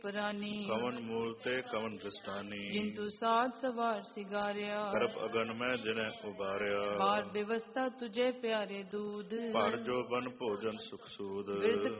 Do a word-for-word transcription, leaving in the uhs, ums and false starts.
ਪਰਾਨੀ। ਕਵਨ ਮੂਲ ਤੇ ਕਵਨ ਦ੍ਰਿਸ਼ਟਾਨੀ। ਜਿੰਤੂ ਸਾਧ ਸਵਾਰ ਸਿਗਾਰਿਆ। ਕਰਪ ਅਗਨ ਮੈਂ ਜਿਨੈ ਉਬਾਰਿਆ। ਬਾਰ ਬਿਵਸਥਾ ਤੁਝੇ ਪਿਆਰੇ ਦੂਧ। ਭਰ ਜੋ ਬਨ ਭੋਜਨ ਸੁਖ ਸੂਦ। ਬਿਰਧ